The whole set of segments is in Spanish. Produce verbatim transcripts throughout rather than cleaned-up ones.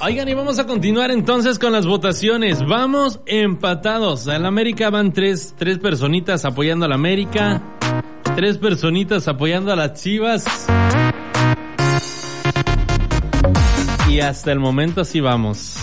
Oigan, y vamos a continuar entonces con las votaciones. Vamos empatados. En la América van tres, tres personitas apoyando a la América, tres personitas apoyando a las Chivas. Y hasta el momento así vamos.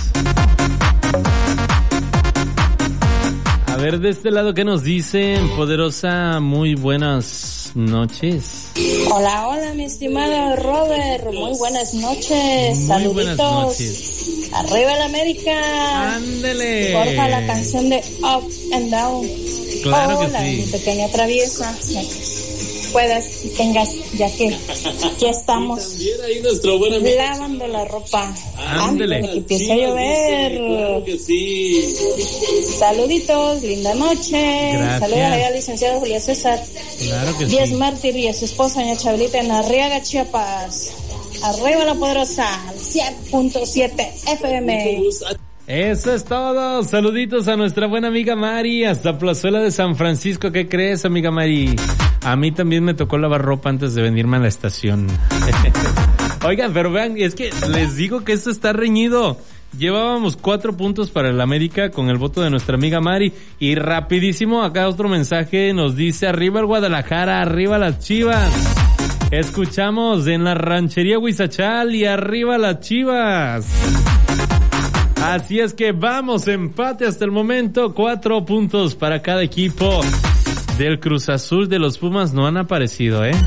A ver, de este lado, ¿qué nos dicen? Poderosa, muy buenas noches. Hola, hola, mi estimado Robert. Muy buenas noches. Muy Saluditos. buenas noches. Arriba el América. Ándele. Porfa, la canción de Up and Down. Claro que Hola, sí. mi pequeña traviesa. Puedas y tengas, ya que ya estamos También ahí nuestro buen amigo lavando la ropa. Ándele. Antes de que empiece a llover. Claro que sí. Saluditos, linda noche. Gracias. Saludos allá al licenciado Julio César Claro que Díaz sí. Mártir y a su esposa, doña Chabelita, en Arriaga, Chiapas. Arriba la poderosa, cien punto siete F M. Eso es todo. Saluditos a nuestra buena amiga Mari hasta Plazuela de San Francisco. ¿Qué crees, amiga Mari? A mí también me tocó lavar ropa antes de venirme a la estación. Oigan, pero vean, es que les digo que esto está reñido. Llevábamos cuatro puntos para el América con el voto de nuestra amiga Mari. Y rapidísimo, acá otro mensaje nos dice: arriba el Guadalajara, arriba las Chivas. Escuchamos en la ranchería Huizachal y arriba las Chivas. Así es que vamos, empate hasta el momento, cuatro puntos para cada equipo. Del Cruz Azul, de los Pumas no han aparecido, ¿eh?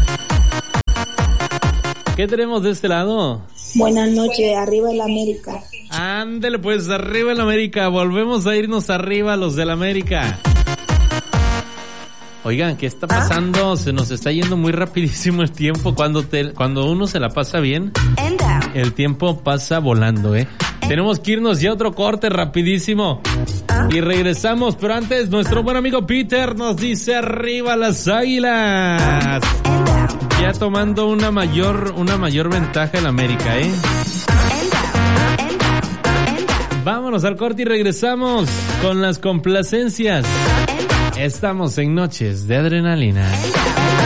¿Qué tenemos de este lado? Buenas noches, arriba el América. Ándele pues, arriba el América, volvemos a irnos arriba los del América. Oigan, ¿qué está pasando? Se nos está yendo muy rapidísimo el tiempo. Cuando te, cuando uno se la pasa bien, el tiempo pasa volando, ¿eh? Tenemos que irnos ya a otro corte rapidísimo. Y regresamos, pero antes nuestro buen amigo Peter nos dice: arriba las Águilas. Ya tomando una mayor, una mayor ventaja el América, ¿eh? Vámonos al corte y regresamos con las complacencias. Estamos en Noches de Adrenalina.